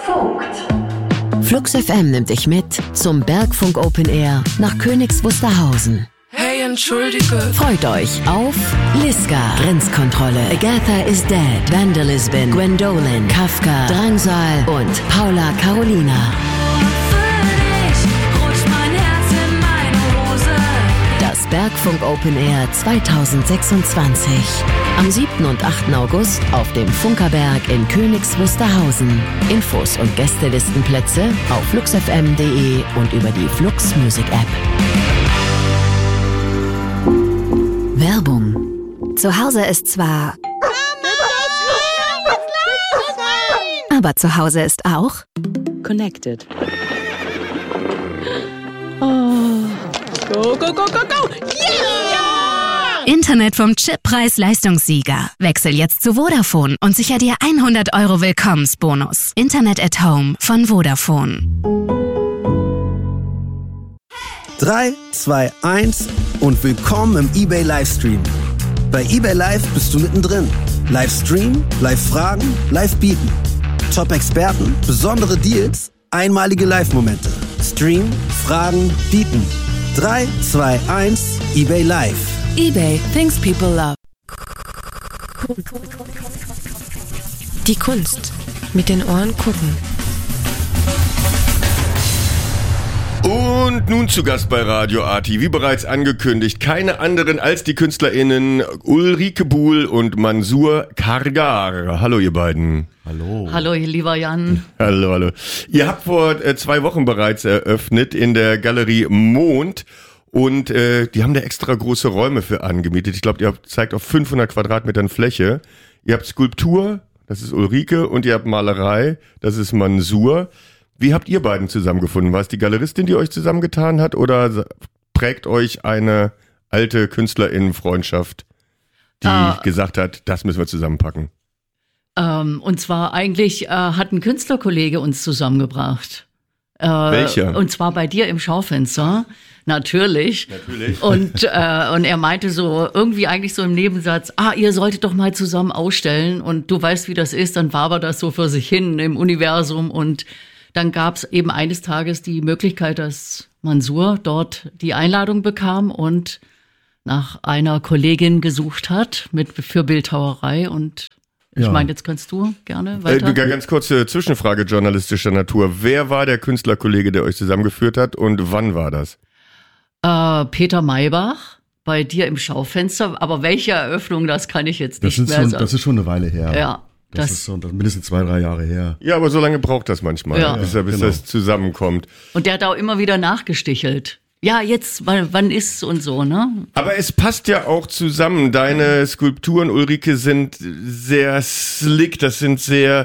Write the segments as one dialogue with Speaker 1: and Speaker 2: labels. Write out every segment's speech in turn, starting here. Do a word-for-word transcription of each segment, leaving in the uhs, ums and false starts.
Speaker 1: Funkt. Flux F M nimmt dich mit zum Bergfunk Open Air nach Königs Wusterhausen.
Speaker 2: Hey, entschuldige.
Speaker 1: Freut euch auf Liska, Grenzkontrolle, Agatha is Dead, Vandalism, Gwendolyn, Kafka, Drangsal und Paula Carolina. Das Bergfunk Open Air zwanzig sechsundzwanzig. Am siebten und achten August auf dem Funkerberg in Königs Wusterhausen. Infos und Gästelistenplätze auf flux f m punkt d e und über die Flux Music App. Werbung. Zu Hause ist zwar... Aber zu Hause ist auch...
Speaker 3: Connected. Oh. Go, go, go, go, go! Yeah!
Speaker 4: Internet vom Chip-Preis-Leistungssieger. Wechsel jetzt zu Vodafone und sicher dir hundert Euro Willkommensbonus. Internet at Home von Vodafone.
Speaker 5: drei, zwei, eins und willkommen im eBay Livestream. Bei eBay Live bist du mittendrin. Livestream, Live-Fragen, Live-Bieten. Top-Experten, besondere Deals, einmalige Live-Momente. Stream, Fragen, Bieten. drei, zwei, eins, eBay Live.
Speaker 1: eBay, things people love.
Speaker 6: Die Kunst. Mit den Ohren gucken.
Speaker 7: Und nun zu Gast bei Radio Arti, wie bereits angekündigt, keine anderen als die KünstlerInnen Ulrike Buhl und Mansour Kargar. Hallo ihr beiden.
Speaker 8: Hallo.
Speaker 9: Hallo, lieber Jan.
Speaker 7: Hallo, hallo. Ihr habt vor äh, zwei Wochen bereits eröffnet in der Galerie Mond und äh, die haben da extra große Räume für angemietet. Ich glaube, ihr habt, zeigt auf fünfhundert Quadratmetern Fläche. Ihr habt Skulptur, das ist Ulrike, und ihr habt Malerei, das ist Mansour. Wie habt ihr beiden zusammengefunden? War es die Galeristin, die euch zusammengetan hat, oder prägt euch eine alte KünstlerInnen-Freundschaft, die äh, gesagt hat, das müssen wir zusammenpacken?
Speaker 9: Ähm, und zwar eigentlich äh, hat ein Künstlerkollege uns zusammengebracht. Äh,
Speaker 7: Welcher?
Speaker 9: Und zwar bei dir im Schaufenster. Natürlich.
Speaker 7: Natürlich.
Speaker 9: Und, äh, und er meinte so, irgendwie eigentlich so im Nebensatz, ah, ihr solltet doch mal zusammen ausstellen und du weißt, wie das ist, dann wabert das so für sich hin im Universum und dann gab es eben eines Tages die Möglichkeit, dass Mansour dort die Einladung bekam und nach einer Kollegin gesucht hat mit für Bildhauerei. Und ich ja. meine, jetzt kannst du gerne weiter.
Speaker 7: Äh, ganz kurze Zwischenfrage journalistischer Natur. Wer war der Künstlerkollege, der euch zusammengeführt hat und wann war das?
Speaker 9: Äh, Peter Maybach bei dir im Schaufenster. Aber welche Eröffnung, das kann ich jetzt nicht
Speaker 8: das
Speaker 9: mehr
Speaker 8: schon,
Speaker 9: sagen.
Speaker 8: Das ist schon eine Weile her.
Speaker 9: Ja.
Speaker 8: Das, das ist so, das mindestens zwei, drei Jahre her.
Speaker 7: Ja, aber so lange braucht das manchmal,
Speaker 9: ja.
Speaker 7: bis, bis
Speaker 8: genau.
Speaker 7: das zusammenkommt.
Speaker 9: Und der hat auch immer wieder nachgestichelt. Ja, jetzt, wann, wann ist's und so, ne?
Speaker 7: Aber es passt ja auch zusammen. Deine Skulpturen, Ulrike, sind sehr slick, das sind sehr,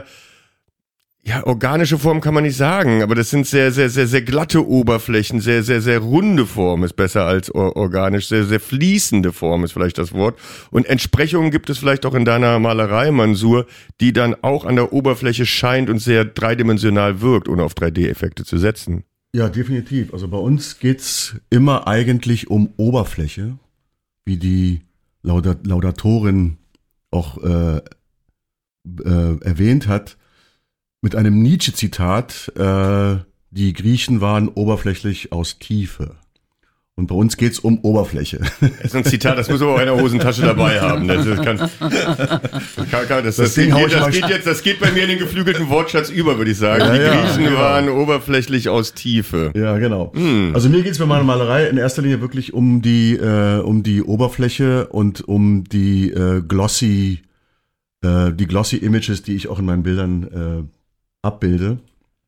Speaker 7: ja, organische Formen kann man nicht sagen, aber das sind sehr, sehr, sehr, sehr glatte Oberflächen, sehr, sehr, sehr runde Form ist besser als organisch, sehr, sehr fließende Form ist vielleicht das Wort. Und Entsprechungen gibt es vielleicht auch in deiner Malerei, Mansour, die dann auch an der Oberfläche scheint und sehr dreidimensional wirkt, ohne auf drei D-Effekte zu setzen.
Speaker 8: Ja, definitiv. Also bei uns geht's immer eigentlich um Oberfläche, wie die Laudat- Laudatorin auch äh, äh, erwähnt hat. Mit einem Nietzsche-Zitat, äh, die Griechen waren oberflächlich aus Tiefe. Und bei uns geht's um Oberfläche.
Speaker 7: Das ist ein Zitat, das muss man auch in der Hosentasche dabei haben. Das, ist, kann, das, kann, das, das, das, geht, das, geht jetzt, das geht bei mir in den geflügelten Wortschatz über, würde ich sagen.
Speaker 8: Ja,
Speaker 7: die
Speaker 8: ja,
Speaker 7: Griechen
Speaker 8: genau.
Speaker 7: waren oberflächlich aus Tiefe.
Speaker 8: Ja, genau.
Speaker 7: Hm.
Speaker 8: Also mir geht's bei meiner Malerei in erster Linie wirklich um die, äh, um die Oberfläche und um die äh, glossy, äh, die glossy Images, die ich auch in meinen Bildern äh, abbilde.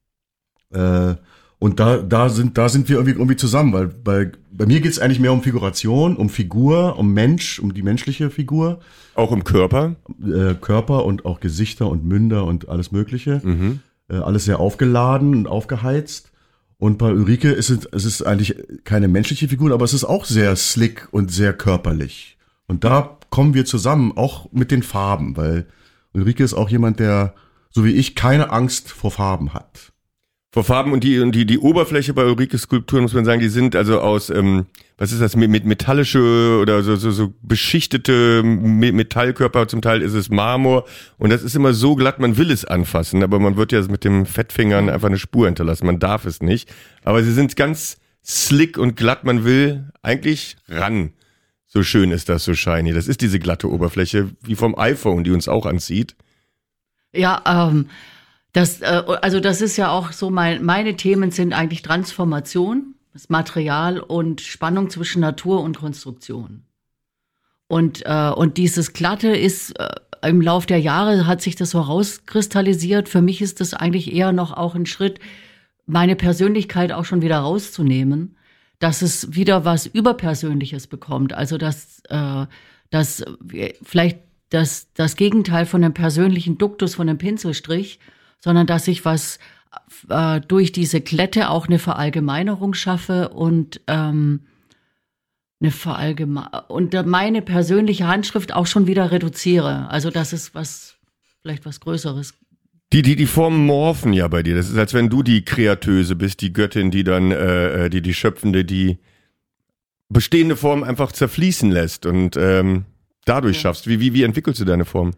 Speaker 8: Äh, und da, da sind, da sind wir irgendwie, irgendwie zusammen, weil bei, bei mir geht's eigentlich mehr um Figuration, um Figur, um Mensch, um die menschliche Figur.
Speaker 7: Auch im Körper?
Speaker 8: Äh, Körper und auch Gesichter und Münder und alles Mögliche.
Speaker 7: Mhm.
Speaker 8: Äh, alles sehr aufgeladen und aufgeheizt. Und bei Ulrike ist es, es ist eigentlich keine menschliche Figur, aber es ist auch sehr slick und sehr körperlich. Und da kommen wir zusammen, auch mit den Farben, weil Ulrike ist auch jemand, der so wie ich keine Angst vor Farben hat.
Speaker 7: Vor Farben und die und die die Oberfläche bei Ulrikes Skulpturen, muss man sagen, die sind also aus ähm, was ist das mit, mit metallische oder so so so beschichtete Metallkörper, zum Teil ist es Marmor und das ist immer so glatt, man will es anfassen, aber man wird ja mit dem Fettfingern einfach eine Spur hinterlassen, man darf es nicht, aber sie sind ganz slick und glatt, man will eigentlich ran. So schön ist das, so shiny. Das ist diese glatte Oberfläche wie vom iPhone, die uns auch anzieht.
Speaker 9: Ja, ähm Das, äh, also das ist ja auch so, mein, meine Themen sind eigentlich Transformation, das Material und Spannung zwischen Natur und Konstruktion. Und, äh, und dieses Glatte ist, äh, im Lauf der Jahre hat sich das so rauskristallisiert. Für mich ist das eigentlich eher noch auch ein Schritt, meine Persönlichkeit auch schon wieder rauszunehmen, dass es wieder was Überpersönliches bekommt. Also dass, äh, dass vielleicht das, das Gegenteil von dem persönlichen Duktus, von dem Pinselstrich, sondern dass ich was äh, durch diese Glätte auch eine Verallgemeinerung schaffe und ähm, eine Verallgeme- und meine persönliche Handschrift auch schon wieder reduziere. Also das ist was, vielleicht was Größeres.
Speaker 7: Die, die, die Formen morphen ja bei dir. Das ist, als wenn du die Kreatöse bist, die Göttin, die dann, äh, die, die Schöpfende, die bestehende Form einfach zerfließen lässt und ähm, dadurch ja. schaffst. Wie, wie, wie entwickelst du deine Form?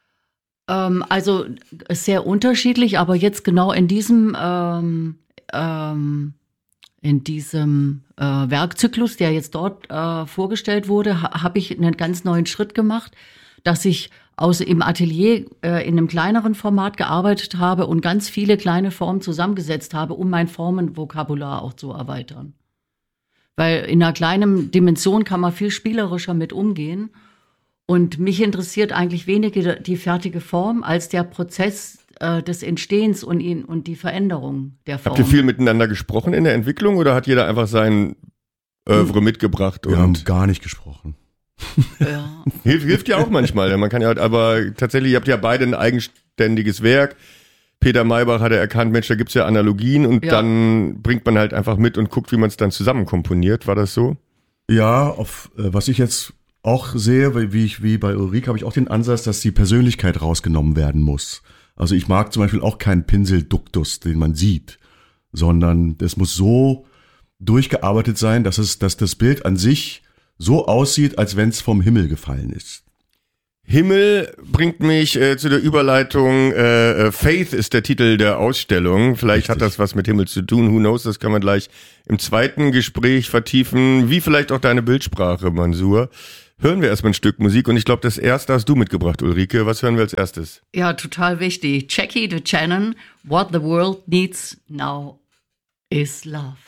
Speaker 9: Also sehr unterschiedlich, aber jetzt genau in diesem ähm, ähm, in diesem äh, Werkzyklus, der jetzt dort äh, vorgestellt wurde, ha- habe ich einen ganz neuen Schritt gemacht, dass ich aus im Atelier äh, in einem kleineren Format gearbeitet habe und ganz viele kleine Formen zusammengesetzt habe, um mein Formenvokabular auch zu erweitern. Weil in einer kleinen Dimension kann man viel spielerischer mit umgehen. Und mich interessiert eigentlich weniger die fertige Form als der Prozess äh, des Entstehens und, ihn, und die Veränderung der Form.
Speaker 7: Habt ihr viel miteinander gesprochen in der Entwicklung oder hat jeder einfach sein Övre mitgebracht?
Speaker 8: Wir
Speaker 7: und
Speaker 8: haben gar nicht gesprochen.
Speaker 9: Ja.
Speaker 7: Hilft, hilft ja auch manchmal. Man kann ja, aber tatsächlich, ihr habt ja beide ein eigenständiges Werk. Peter Maybach hat ja erkannt, Mensch, da gibt's ja Analogien und
Speaker 9: Ja.
Speaker 7: dann bringt man halt einfach mit und guckt, wie man es dann zusammen komponiert. War das so?
Speaker 8: Ja, auf äh, was ich jetzt auch sehe, weil wie ich wie bei Ulrike habe ich auch den Ansatz, dass die Persönlichkeit rausgenommen werden muss. Also ich mag zum Beispiel auch keinen Pinselduktus, den man sieht, sondern das muss so durchgearbeitet sein, dass es, dass das Bild an sich so aussieht, als wenn es vom Himmel gefallen ist.
Speaker 7: Himmel bringt mich äh, zu der Überleitung, äh, Faith ist der Titel der Ausstellung. Vielleicht
Speaker 8: Richtig.
Speaker 7: hat das was mit Himmel zu tun, who knows, das kann man gleich im zweiten Gespräch vertiefen, wie vielleicht auch deine Bildsprache, Mansour. Hören wir erstmal ein Stück Musik und ich glaube, das erste hast du mitgebracht, Ulrike. Was hören wir als erstes?
Speaker 9: Ja, total wichtig. Jackie DeChannon, What the World Needs Now is Love.